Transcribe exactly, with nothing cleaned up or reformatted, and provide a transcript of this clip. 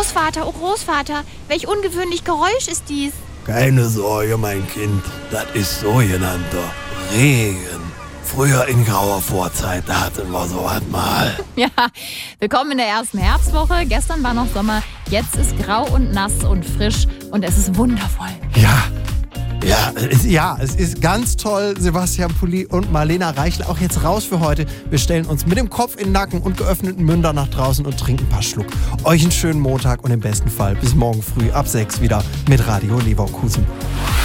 Großvater, oh Großvater, welch ungewöhnlich Geräusch ist dies? Keine Sorge, mein Kind, das ist sogenannter Regen. Früher in grauer Vorzeit, da hatten wir sowas mal. Ja, willkommen in der ersten Herbstwoche. Gestern war noch Sommer, jetzt ist grau und nass und frisch und es ist wundervoll. Ja, ja, es, ja, es ist ganz toll. Sebastian Pulli und Marlena Reichel auch jetzt raus für heute. Wir stellen uns mit dem Kopf in den Nacken und geöffneten Mündern nach draußen und trinken ein paar Schluck. Euch einen schönen Montag und im besten Fall bis morgen früh ab sechs wieder mit Radio Leverkusen.